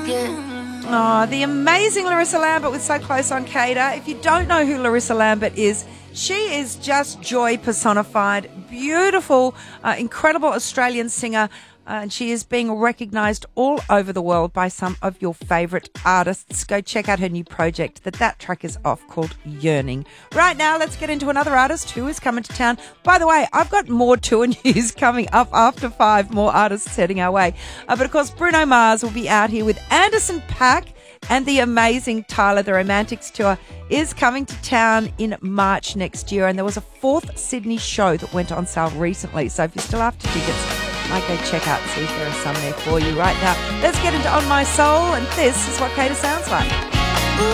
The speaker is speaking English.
Oh, the amazing Larissa Lambert with So Close on Cater. If you don't know who Larissa Lambert is, she is just joy personified. Beautiful, incredible Australian singer. And she is being recognised all over the world by some of your favourite artists. Go check out her new project that track is off called Yearning. Right now, let's get into another artist who is coming to town. By the way, I've got more tour news coming up after 5, more artists heading our way. But of course, Bruno Mars will be out here with Anderson .Paak, and the amazing Tyler. The Romantics Tour is coming to town in March next year. And there was a 4th Sydney show that went on sale recently. So if you're still after tickets, might go check out, see if there are some there for you right now. Let's get into On My Soul, and this is what Cater sounds like.